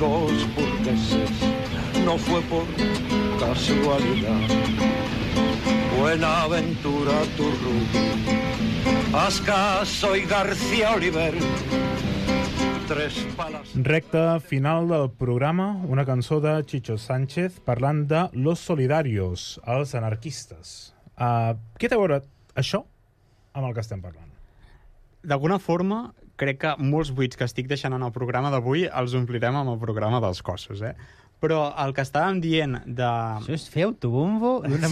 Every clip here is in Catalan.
Los burgueses no fue por casualidad. Buenaventura Turruti, Ascaso y García Oliver. Recte final del programa, una cançó de Chicho Sánchez parlant de Los Solidarios, els anarquistes. Què té a veure això amb el que estem parlant? D'alguna forma, crec que molts buits que estic deixant en el programa d'avui els omplirem amb el programa dels cossos, Però el que estàvem dient de... Això és fer autobombo d'una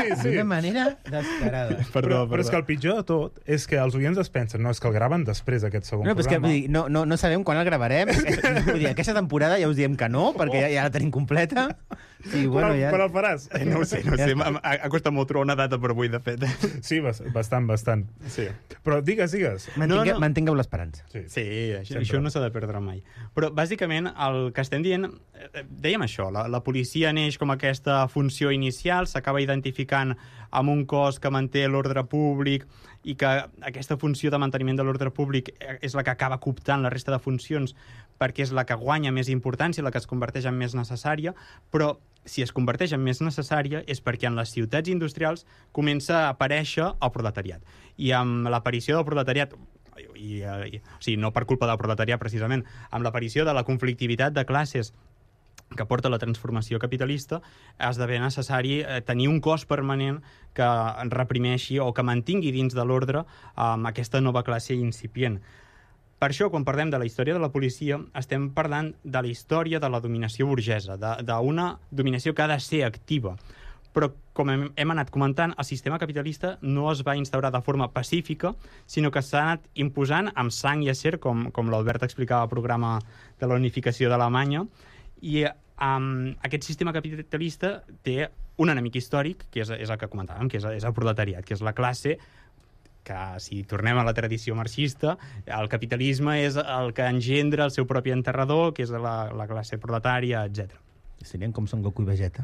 manera descarada. Però és que el pitjor de tot és que els oients es pensen, no, és que el graven després d'aquest segon programa. És que, no sabem quan el gravarem. Vull dir, aquesta temporada ja us diem que no, perquè ja la tenim completa. Sí, bueno, però el faràs? No ho sé. Ha costat molt trobar una data per avui, de fet. Sí, bastant. Sí. Però digues. Mantingueu l'esperança. Sí, això no s'ha de perdre mai. Però, bàsicament, el que estem dient... Dèiem això, la policia neix com aquesta funció inicial, s'acaba identificant amb un cos que manté l'ordre públic i que aquesta funció de manteniment de l'ordre públic és la que acaba cooptant la resta de funcions perquè és la que guanya més importància, la que es converteix en més necessària, però si es converteix en més necessària és perquè en les ciutats industrials comença a aparèixer el proletariat. I amb l'aparició del proletariat, o sigui, no per culpa del proletariat precisament, amb l'aparició de la conflictivitat de classes que porta la transformació capitalista, esdevé necessari tenir un cos permanent que reprimeixi o que mantingui dins de l'ordre aquesta nova classe incipient. Per això, quan parlem de la història de la policia, estem parlant de la història de la dominació burgesa, d'una dominació que ha de ser activa. Però, com hem anat comentant, el sistema capitalista no es va instaurar de forma pacífica, sinó que s'ha anat imposant amb sang i acer, com l'Albert explicava al programa de la unificació d'Alemanya, i aquest sistema capitalista té un enemic històric, que és el que comentàvem, que és el proletariat, que és la classe que, si tornem a la tradició marxista, el capitalisme és el que engendra el seu propi enterrador, que és la classe proletària, etc. Serien com Son Goku i Vegeta.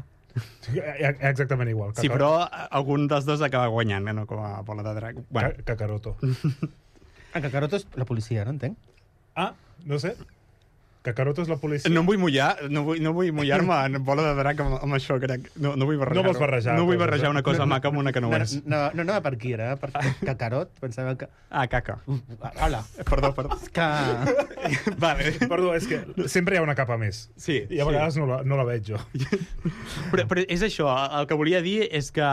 Exactament igual. Sí, però algun dels dos acaba guanyant, no com a bola de drac. Bueno. Kakaroto. Kakaroto és la policia, no entenc? No sé. Kakaroto és la policia. No vull mullar-me en bola de drac amb això, crec. No vull barrejar. No vols barrejar. No vull barrejar una cosa maca amb una que no ho és. No anava per aquí, era per Kakarot. Pensava que... Caca. Hola. Perdó. Vale. Perdó, és que sempre hi ha una capa més. Sí. I a vegades no la veig jo. Però és això, el que volia dir és que...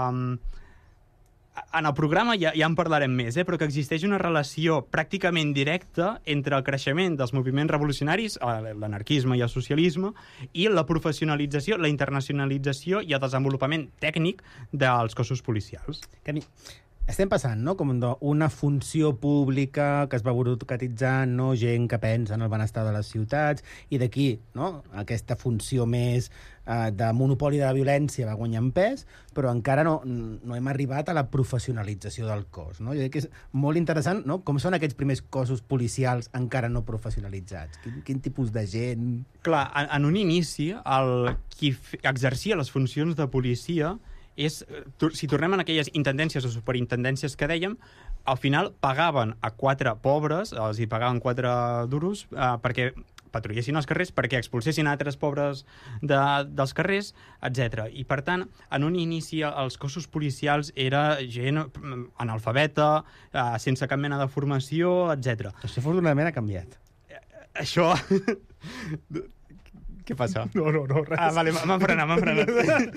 en el programa ja en parlarem més, però que existeix una relació pràcticament directa entre el creixement dels moviments revolucionaris, l'anarquisme i el socialisme, i la professionalització, la internacionalització i el desenvolupament tècnic dels cossos policials. Estem passant, no?, com d'una funció pública que es va burocratitzant, no?, gent que pensa en el benestar de les ciutats, i d'aquí, no?, aquesta funció més de monopoli de la violència va guanyant pes, però encara no hem arribat a la professionalització del cos, no? Jo crec que és molt interessant, no?, com són aquests primers cossos policials encara no professionalitzats. Quin tipus de gent... Clar, en un inici, qui exercia les funcions de policia és, si tornem en aquelles intendències o superintendències que dèiem, al final pagaven a 4 pobres, els hi pagaven 4 duros perquè patrullessin els carrers, perquè expulsessin altres pobres dels carrers, etc. I, per tant, en un inici els cossos policials era gent analfabeta, sense cap mena de formació, etc. Això afortunadament ha canviat. Això... Què passa? No, res. Vale, m'han frenat.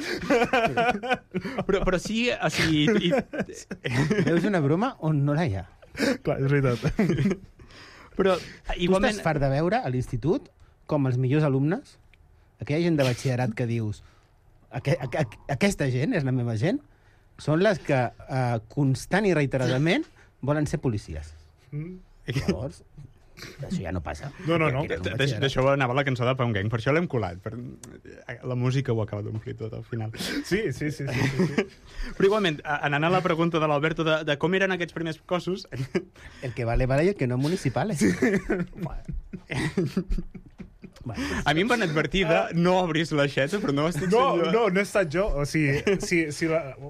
però sí, o sigui... Veus una broma on no la hi ha. Clar, és veritat. Però, igualment... Tu estàs fart de veure a l'institut com els millors alumnes, aquella gent de batxillerat que dius aquesta gent és la meva gent, són les que constant i reiteradament volen ser policies. Llavors... Això ja no passa. No. D'això anava la cançó de Pound Gang, per això l'hem colat. La música ho acaba d'omplir tot al final. Sí. Però igualment, anant a la pregunta de l'Alberto de com eren aquests primers cossos... El que vale i el que no municipales. A mi em van advertir de no obris l'aixeta, però no estic sent jo. No he estat jo. O sigui,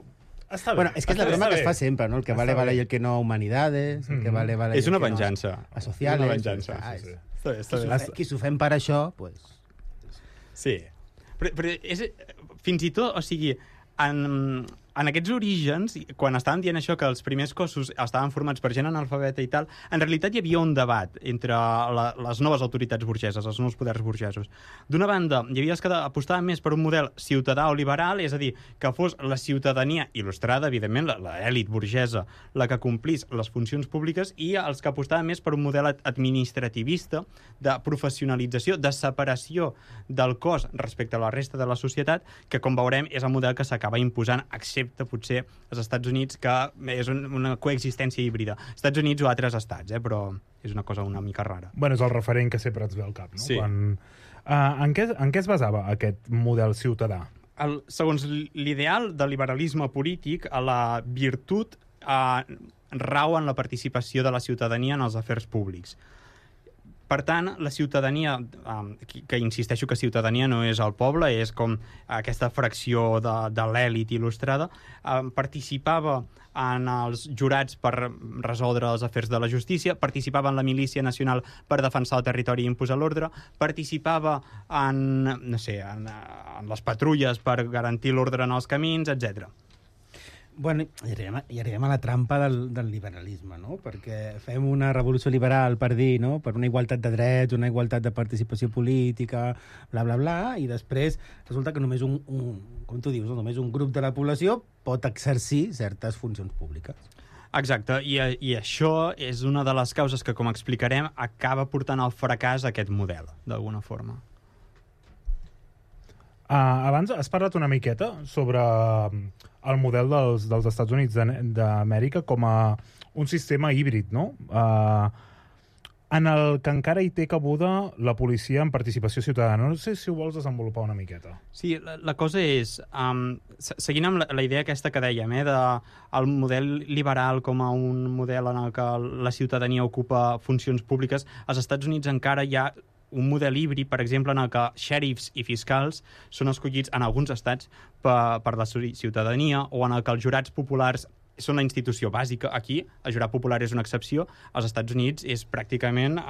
Està bé. Bueno, és que és la broma Està que es bé. fa sempre, no? El que vale, Està vale, bé. y el que no, humanidades, el que vale, vale... És y el una que no, venjança. a sociales. Una venjança. sí. Està bé, està bé. Qui s'ho fem per això, pues... Sí. Però és, fins i tot, o sigui, en aquests orígens, quan estaven dient això, que els primers cossos estaven formats per gent analfabeta i tal, en realitat hi havia un debat entre les noves autoritats burgeses, els nous poders burgesos. D'una banda, hi havia els que apostaven més per un model ciutadà o liberal, és a dir, que fos la ciutadania il·lustrada, evidentment, l'elit burgesa, la que complís les funcions públiques, i els que apostaven més per un model administrativista, de professionalització, de separació del cos respecte a la resta de la societat, que, com veurem, és el model que s'acaba imposant, excepte potser als Estats Units, que és una coexistència híbrida. Estats Units o altres estats, però és una cosa una mica rara. Bueno, és el referent que sempre et ve al cap, no? Sí. En què es basava aquest model ciutadà? Segons l'ideal del liberalisme polític, la virtut rau en la participació de la ciutadania en els afers públics. Per tant, la ciutadania, que insisteixo que ciutadania no és el poble, és com aquesta fracció de l'èlit il·lustrada, participava en els jurats per resoldre els afers de la justícia, participava en la milícia nacional per defensar el territori i imposar l'ordre, participava en les patrulles per garantir l'ordre en els camins, etc. Bueno, i arribem a la trampa del liberalisme, no? Perquè fem una revolució liberal per dir, no?, per una igualtat de drets, una igualtat de participació política, bla, bla, bla, i després resulta que només com tu dius, només un grup de la població pot exercir certes funcions públiques. Exacte, i això és una de les causes que, com explicarem, acaba portant al fracàs aquest model, d'alguna forma. Abans has parlat una miqueta sobre el model dels Estats Units d'Amèrica com a un sistema híbrid, no? En el que encara hi té cabuda la policia en participació ciutadana. No sé si ho vols desenvolupar una miqueta. Sí, la cosa és, seguint amb la idea aquesta que dèiem, el model liberal com a un model en el que la ciutadania ocupa funcions públiques, als Estats Units encara hi ha un model híbrid, per exemple, en el que xèrifs i fiscals són escollits en alguns estats per la ciutadania, o en el que els jurats populars són la institució bàsica. Aquí, el jurat popular és una excepció. Als Estats Units és pràcticament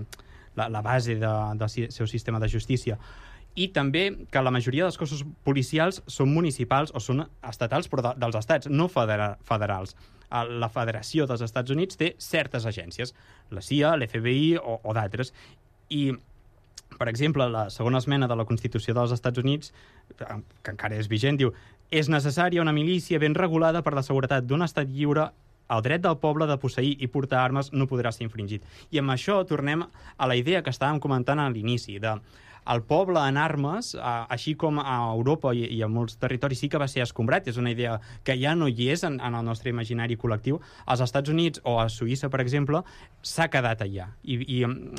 la base del seu sistema de justícia. I també que la majoria dels cossos policials són municipals o són estatals, però dels estats, no federals. La Federació dels Estats Units té certes agències, la CIA, l'FBI o d'altres. I, per exemple, la segona esmena de la Constitució dels Estats Units, que encara és vigent, diu: és necessària una milícia ben regulada per la seguretat d'un estat lliure. El dret del poble de posseir i portar armes no podrà ser infringit. I amb això tornem a la idea que estàvem comentant a l'inici, el poble en armes, així com a Europa i a molts territoris sí que va ser escombrat, és una idea que ja no hi és en el nostre imaginari col·lectiu. Als Estats Units o a Suïssa, per exemple, s'ha quedat allà. I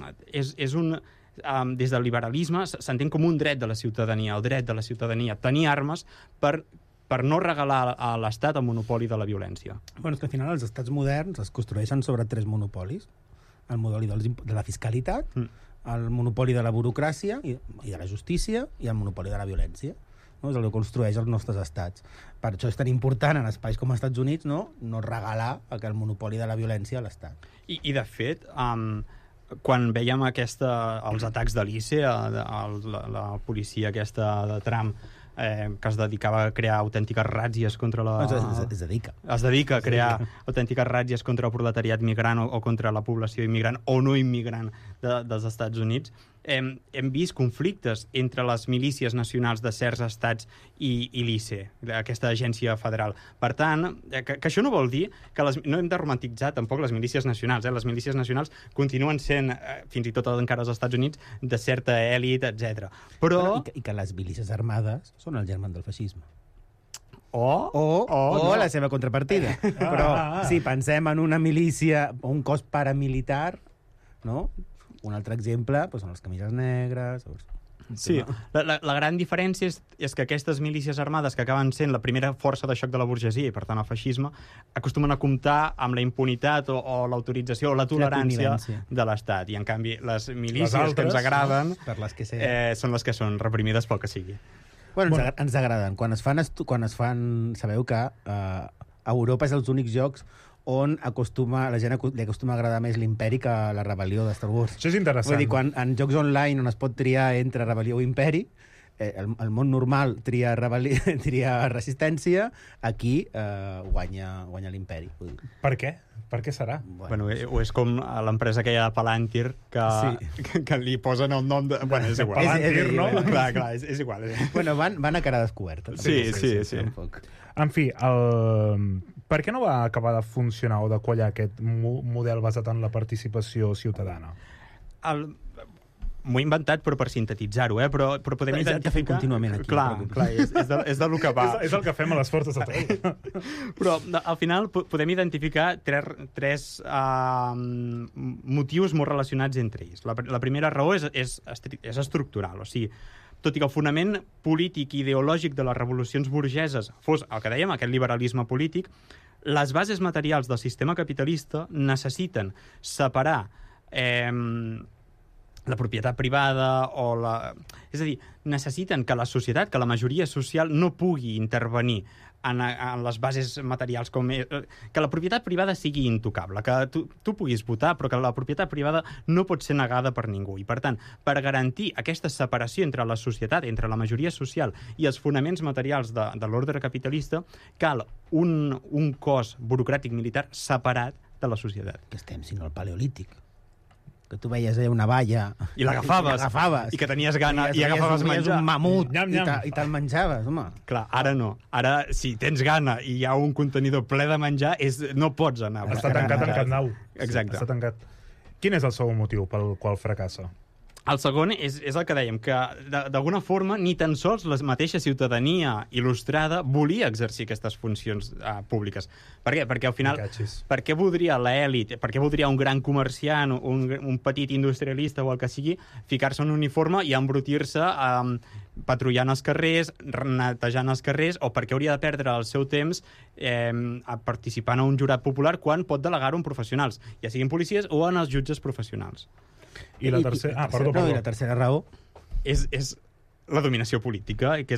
és un... des del liberalisme s'entén com un dret de la ciutadania, el dret de la ciutadania, tenir armes per no regalar a l'Estat el monopoli de la violència. Bueno, és que al final els estats moderns es construeixen sobre 3 monopolis. El monopoli de la fiscalitat, el monopoli de la burocràcia i de la justícia, i el monopoli de la violència. No? És el que construeix els nostres estats. Per això és tan important en espais com els Estats Units no regalar el monopoli de la violència a l'Estat. I de fet, quan veiem els atacs de l'ICE, la policia aquesta de Trump, que es dedicava a crear autèntiques ràtzies contra la... Es dedica. Es dedica a crear autèntiques ràtzies contra el proletariat migrant o contra la població immigrant o no immigrant dels Estats Units. Hem vist conflictes entre les milícies nacionals de certs estats i l'ICE, aquesta agència federal. Per tant, que això no vol dir que no hem de romantitzar tampoc les milícies nacionals. Les milícies nacionals continuen sent, fins i tot encara als Estats Units, de certa èlit, etc. Però... Bueno, i que les milícies armades són el germen del feixisme. O la seva contrapartida. Però si pensem en una milícia o un cos paramilitar, no? Un altre exemple són les camises negres... Sí, la gran diferència és que aquestes milícies armades, que acaben sent la primera força de xoc de la burgesia i, per tant, el feixisme, acostumen a comptar amb la impunitat o l'autorització o la tolerància de l'Estat. I, en canvi, les milícies que ens agraden per les que són les que són reprimides pel que sigui. Bueno, ens agraden. Quan es fan... Sabeu que a Europa és els únics jocs on la gent li acostuma a agradar més l'Imperi que la rebel·lió de Star Wars. Això és interessant. Vull dir, quan en jocs online on es pot triar entre rebel·lió o Imperi, el món normal tria resistència, aquí guanya l'Imperi. Per què? Per què serà? Bueno, o és com l'empresa aquella de Palantir que li posen el nom de... Bueno, és igual. Palantir, no? Clar, és igual. Bueno, van a cara descoberta. Sí. En fi, per què no va acabar de funcionar o de quallar aquest model basat en la participació ciutadana? M'ho he inventat, però per sintetitzar-ho, però podem identificar... Que fem contínuament aquí. Clar, és del que va. És el que fem a les forces de tot. Però al final podem identificar tres motius molt relacionats entre ells. La primera raó és estructural, o sigui, tot i que el fonament polític i ideològic de les revolucions burgeses fos el que dèiem, aquest liberalisme polític, les bases materials del sistema capitalista necessiten separar la propietat privada o És a dir, necessiten que la societat, que la majoria social no pugui intervenir en les bases materials, que la propietat privada sigui intocable, que tu puguis votar, però que la propietat privada no pot ser negada per ningú. I, per tant, per garantir aquesta separació entre la societat, entre la majoria social i els fonaments materials de l'ordre capitalista, cal un cos burocràtic militar separat de la societat. Que estem, sinó el paleolític. Que tu veies una valla i l'agafaves i que tenies gana i agafaves menjar un mamut nyam. i te'l menjaves, home. Clar, ara no. Ara, si tens gana i hi ha un contenidor ple de menjar, no pots anar. Està tancat en Camp Nou. Exacte. Està tancat. Quin és el segon motiu pel qual fracassa? El segon és el que dèiem, que d'alguna forma ni tan sols la mateixa ciutadania il·lustrada volia exercir aquestes funcions públiques. Per què? Perquè al final, per què voldria l'elit, per què voldria un gran comerciant, un petit industrialista o el que sigui, ficar-se en un uniforme i embrutir-se patrullant els carrers, netejant els carrers, o per què hauria de perdre el seu temps participant a un jurat popular quan pot delegar-ho en professionals, ja siguin policies o en els jutges professionals. I la tercera... Perdó. I la tercera raó és la dominació política, que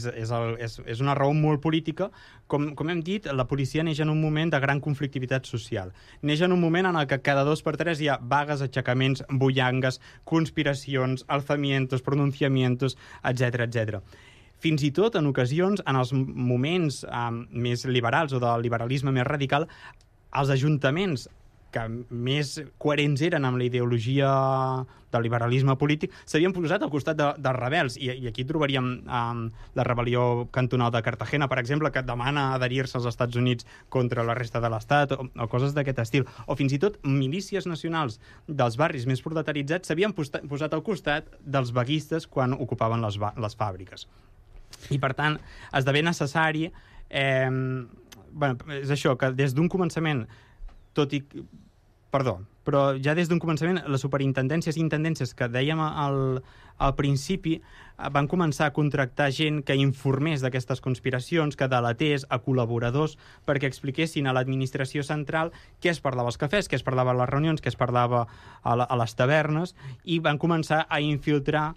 és una raó molt política. Com hem dit, la policia neix en un moment de gran conflictivitat social. Neix en un moment en el que cada 2 per 3 hi ha vagues, aixecaments, bullangues, conspiracions, alzamientos, pronunciamientos, etc. Fins i tot, en ocasions, en els moments més liberals o del liberalisme més radical, els ajuntaments que més coherents eren amb la ideologia del liberalisme polític, s'havien posat al costat dels rebels. I aquí trobaríem la rebel·lió cantonal de Cartagena, per exemple, que demana adherir-se als Estats Units contra la resta de l'Estat, o coses d'aquest estil. O fins i tot milícies nacionals dels barris més proletaritzats s'havien posat al costat dels vaguistes quan ocupaven les fàbriques. I, per tant, esdevé necessari... és això, que des d'un començament però ja des d'un començament les superintendències i intendències que dèiem al principi van començar a contractar gent que informés d'aquestes conspiracions, que delatés a col·laboradors perquè expliquessin a l'administració central què es parlava als cafès, què es parlava a les reunions, què es parlava a les tavernes, i van començar a infiltrar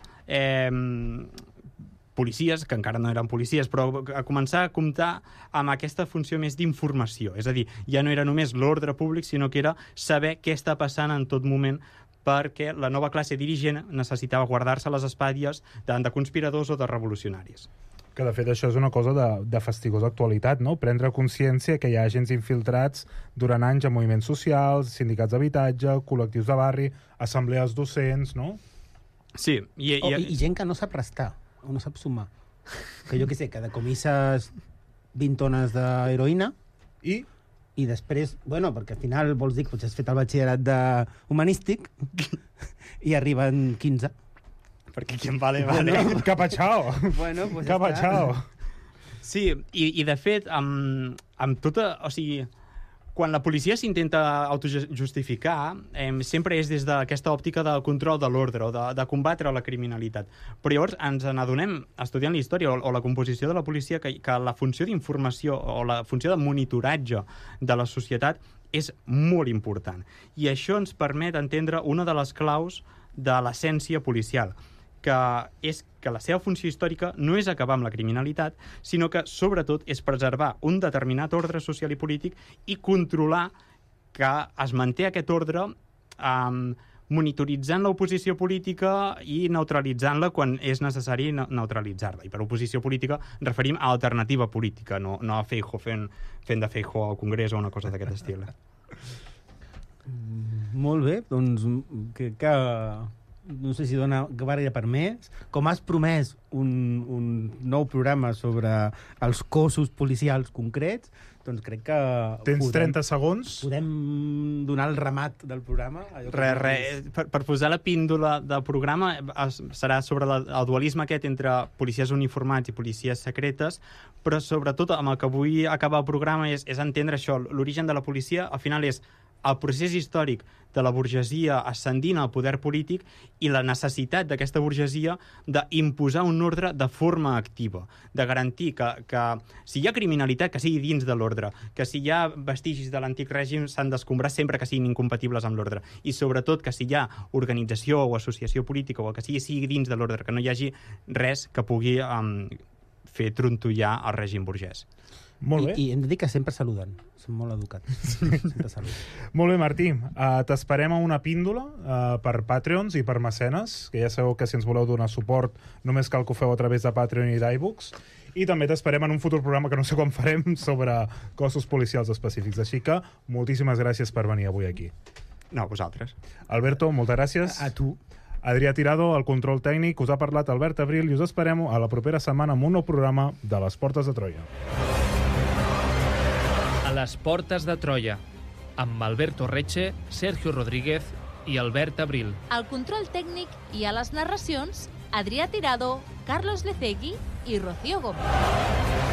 policies, que encara no eren policies, però a començar a comptar amb aquesta funció més d'informació. És a dir, ja no era només l'ordre públic, sinó que era saber què està passant en tot moment, perquè la nova classe dirigent necessitava guardar-se les espatlles davant de conspiradors o de revolucionaris. Que, de fet, això és una cosa de fastigosa actualitat, no? Prendre consciència que hi ha agents infiltrats durant anys en moviments socials, sindicats d'habitatge, col·lectius de barri, assemblees docents, no? Sí. I gent que no sap restar, o no sap sumar. Que jo què sé, que decomisses 20 tones d'heroïna i després, bueno, perquè al final vols dir que potser has fet el batxillerat humanístic i arriben 15. Perquè qui en vale. Capachao. Bueno, pues Capachao. Sí, i de fet, amb tota... O sigui, quan la policia s'intenta autojustificar, sempre és des d'aquesta òptica del control de l'ordre o de combatre la criminalitat. Però llavors ens n'adonem, estudiant la història o la composició de la policia, que la funció d'informació o la funció de monitoratge de la societat és molt important. I això ens permet entendre una de les claus de l'essència policial, que és que la seva funció històrica no és acabar amb la criminalitat, sinó que, sobretot, és preservar un determinat ordre social i polític i controlar que es manté aquest ordre monitoritzant l'oposició política i neutralitzant-la quan és necessari neutralitzar-la. I per oposició política referim a alternativa política, no a Feijóo fent de Feijóo al Congrés o una cosa d'aquest estil. Molt bé, doncs crec que no sé si dona gabarra per més. Com has promès un nou programa sobre els cossos policials concrets, doncs crec que... Tens 30 segons. Podem donar el remat del programa? Per posar la píndola del programa serà sobre el dualisme aquest entre policies uniformats i policies secretes, però sobretot amb el que vull acabar el programa és entendre això. L'origen de la policia al final és el procés històric de la burgesia ascendint al poder polític i la necessitat d'aquesta burgesia d'imposar un ordre de forma activa, de garantir que si hi ha criminalitat, que sigui dins de l'ordre, que si hi ha vestigis de l'antic règim s'han d'escombrar sempre que siguin incompatibles amb l'ordre, i sobretot que si hi ha organització o associació política o el que sigui dins de l'ordre, que no hi hagi res que pugui fer trontollar el règim burgès. Molt bé. I hem de dir que sempre saluden. Són molt educats. Sempre saluden. Molt bé, Martí. T'esperem a una píndola per Patreons i per mecenes, que ja sabeu que si ens voleu donar suport només cal que ho feu a través de Patreon i d'iBooks. I també t'esperem en un futur programa que no sé quan farem sobre cossos policials específics. Així que moltíssimes gràcies per venir avui aquí. No, a vosaltres. Alberto, moltes gràcies. A tu. Adrià Tirado, el control tècnic, us ha parlat Albert Abril i us esperem a la propera setmana amb un nou programa de Les Portes de Troia. A les Portes de Troia, amb Alberto Reche, Sergio Rodríguez i Albert Abril. Al control tècnic i a les narracions, Adrià Tirado, Carlos Lecegui i Rocío Gómez.